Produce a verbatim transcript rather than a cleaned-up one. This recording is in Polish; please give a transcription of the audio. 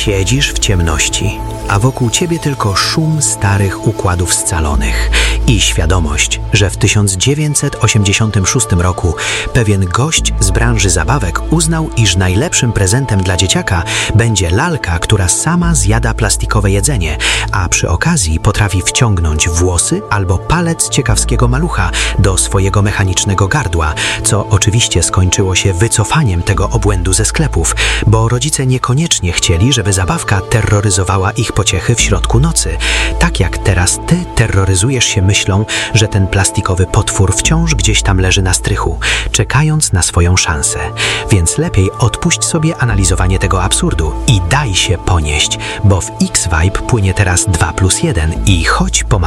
Siedzisz w ciemności, a wokół ciebie tylko szum starych układów scalonych i świadomość, że w tysiąc dziewięćset osiemdziesiątym szóstym roku pewien gość z branży zabawek uznał, iż najlepszym prezentem dla dzieciaka będzie lalka, która sama zjada plastikowe jedzenie, a przy okazji potrafi wciągnąć włosy albo palec ciekawskiego malucha do swojego mechanicznego gardła, co oczywiście skończyło się wycofaniem tego obłędu ze sklepów, bo rodzice niekoniecznie chcieli, żeby zabawka terroryzowała ich pociechy w środku nocy, tak jak teraz ty terroryzujesz się myślą, że ten plastikowy potwór wciąż gdzieś tam leży na strychu, czekając na swoją szansę. Więc lepiej odpuść sobie analizowanie tego absurdu i daj się ponieść, bo w X-Vibe płynie teraz dwa plus jeden i chodź pomagać.